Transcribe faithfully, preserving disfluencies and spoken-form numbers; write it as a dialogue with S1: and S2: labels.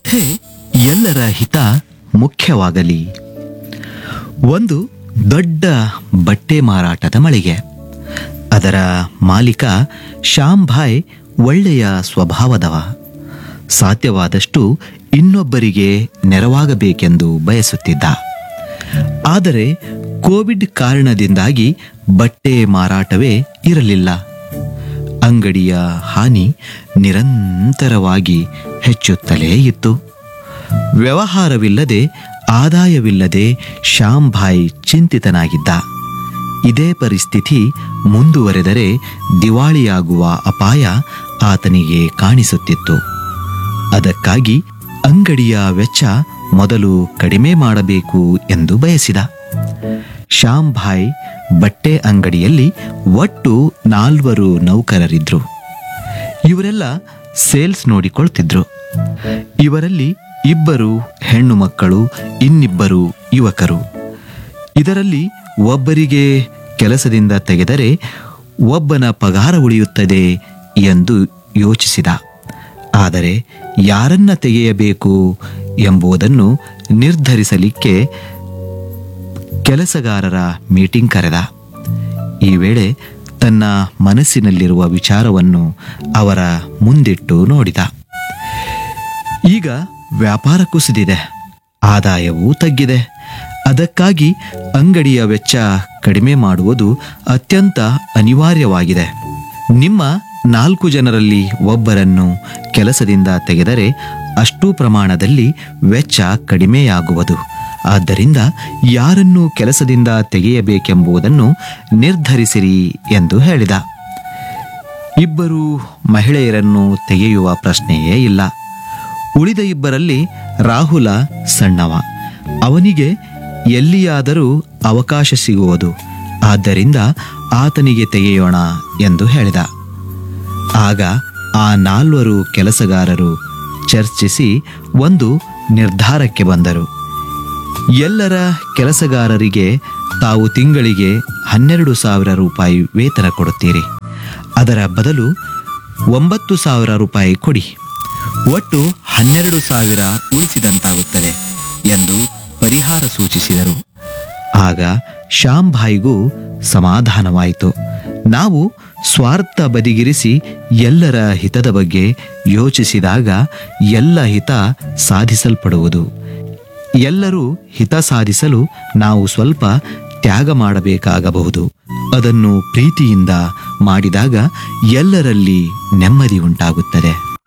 S1: ಕಥೆ ಎಲ್ಲರ ಹಿತ ಮುಖ್ಯವಾಗಲಿ. ಒಂದು ದೊಡ್ಡ ಬಟ್ಟೆ ಮಾರಾಟದ ಮಳಿಗೆ. ಅದರ ಮಾಲೀಕ ಶ್ಯಾಮ್ಭಾಯ್ ಒಳ್ಳೆಯ ಸ್ವಭಾವದವ. ಸಾಧ್ಯವಾದಷ್ಟು ಇನ್ನೊಬ್ಬರಿಗೆ ನೆರವಾಗಬೇಕೆಂದು ಬಯಸುತ್ತಿದ್ದ. ಆದರೆ ಕೋವಿಡ್ ಕಾರಣದಿಂದಾಗಿ ಬಟ್ಟೆ ಮಾರಾಟವೇ ಇರಲಿಲ್ಲ. ಅಂಗಡಿಯ ಹಾನಿ ನಿರಂತರವಾಗಿ ಹೆಚ್ಚುತ್ತಲೇ ಇತ್ತು. ವ್ಯವಹಾರವಿಲ್ಲದೆ, ಆದಾಯವಿಲ್ಲದೆ ಶ್ಯಾಮ್ಭಾಯ್ ಚಿಂತಿತನಾಗಿದ್ದ. ಇದೇ ಪರಿಸ್ಥಿತಿ ಮುಂದುವರೆದರೆ ದಿವಾಳಿಯಾಗುವ ಅಪಾಯ ಆತನಿಗೆ ಕಾಣಿಸುತ್ತಿತ್ತು. ಅದಕ್ಕಾಗಿ ಅಂಗಡಿಯ ವೆಚ್ಚ ಮೊದಲು ಕಡಿಮೆ ಮಾಡಬೇಕು ಎಂದು ಬಯಸಿದ. ಶ್ಯಾಮ್ಭಾಯ್ ಬಟ್ಟೆ ಅಂಗಡಿಯಲ್ಲಿ ಒಟ್ಟು ನಾಲ್ವರು ನೌಕರರಿದ್ರು. ಇವರೆಲ್ಲ ಸೇಲ್ಸ್ ನೋಡಿಕೊಳ್ತಿದ್ರು. ಇವರಲ್ಲಿ ಇಬ್ಬರು ಹೆಣ್ಣು ಮಕ್ಕಳು, ಇನ್ನಿಬ್ಬರು ಯುವಕರು. ಇದರಲ್ಲಿ ಒಬ್ಬರಿಗೆ ಕೆಲಸದಿಂದ ತೆಗೆದರೆ ಒಬ್ಬನ ಪಗಾರ ಉಳಿಯುತ್ತದೆ ಎಂದು ಯೋಚಿಸಿದ. ಆದರೆ ಯಾರನ್ನ ತೆಗೆಯಬೇಕು ಎಂಬುದನ್ನು ನಿರ್ಧರಿಸಲಿಕ್ಕೆ ಕೆಲಸಗಾರರ ಮೀಟಿಂಗ್ ಕರೆದ. ಈ ವೇಳೆ ತನ್ನ ಮನಸ್ಸಿನಲ್ಲಿರುವ ವಿಚಾರವನ್ನು ಅವರ ಮುಂದಿಟ್ಟು ನೋಡಿದ. ಈಗ ವ್ಯಾಪಾರ ಕುಸಿದಿದೆ, ಆದಾಯವೂ ತಗ್ಗಿದೆ. ಅದಕ್ಕಾಗಿ ಅಂಗಡಿಯ ವೆಚ್ಚ ಕಡಿಮೆ ಮಾಡುವುದು ಅತ್ಯಂತ ಅನಿವಾರ್ಯವಾಗಿದೆ. ನಿಮ್ಮ ನಾಲ್ಕು ಜನರಲ್ಲಿ ಒಬ್ಬರನ್ನು ಕೆಲಸದಿಂದ ತೆಗೆದರೆ ಅಷ್ಟೂ ಪ್ರಮಾಣದಲ್ಲಿ ವೆಚ್ಚ ಕಡಿಮೆಯಾಗುವುದು. ಆದ್ದರಿಂದ ಯಾರನ್ನು ಕೆಲಸದಿಂದ ತೆಗೆಯಬೇಕೆಂಬುದನ್ನು ನಿರ್ಧರಿಸಿರಿ ಎಂದು ಹೇಳಿದ. ಇಬ್ಬರು ಮಹಿಳೆಯರನ್ನು ತೆಗೆಯುವ ಪ್ರಶ್ನೆಯೇ ಇಲ್ಲ. ಉಳಿದ ಇಬ್ಬರಲ್ಲಿ ರಾಹುಲ ಸಣ್ಣವ. ಅವನಿಗೆ ಎಲ್ಲಿಯಾದರೂ ಅವಕಾಶ ಸಿಗುವುದು. ಆದ್ದರಿಂದ ಆತನಿಗೆ ತೆಗೆಯೋಣ ಎಂದು ಹೇಳಿದ. ಆಗ ಆ ನಾಲ್ವರು ಕೆಲಸಗಾರರು ಚರ್ಚಿಸಿ ಒಂದು ನಿರ್ಧಾರಕ್ಕೆ ಬಂದರು. ಎಲ್ಲರ ಕೆಲಸಗಾರರಿಗೆ ತಾವು ತಿಂಗಳಿಗೆ ಹನ್ನೆರಡು ಸಾವಿರ ರೂಪಾಯಿ ವೇತನ ಕೊಡುತ್ತೀರಿ. ಅದರ ಬದಲು ಒಂಬತ್ತು ಸಾವಿರ ರೂಪಾಯಿ ಕೊಡಿ. ಒಟ್ಟು ಹನ್ನೆರಡು ಸಾವಿರ ಉಳಿಸಿದಂತಾಗುತ್ತದೆ ಎಂದು ಪರಿಹಾರ ಸೂಚಿಸಿದರು. ಆಗ ಶ್ಯಾಮ್ಭಾಯ್ಗೂ ಸಮಾಧಾನವಾಯಿತು. ನಾವು ಸ್ವಾರ್ಥ ಬದಿಗಿರಿಸಿ ಎಲ್ಲರ ಹಿತದ ಬಗ್ಗೆ ಯೋಚಿಸಿದಾಗ ಎಲ್ಲ ಹಿತ ಸಾಧಿಸಲ್ಪಡುವುದು. ಎಲ್ಲರೂ ಹಿತ ಸಾಧಿಸಲು ನಾವು ಸ್ವಲ್ಪ ತ್ಯಾಗ ಮಾಡಬೇಕಾಗಬಹುದು. ಅದನ್ನು ಪ್ರೀತಿಯಿಂದ ಮಾಡಿದಾಗ ಎಲ್ಲರಲ್ಲಿ ನೆಮ್ಮದಿ ಉಂಟಾಗುತ್ತದೆ.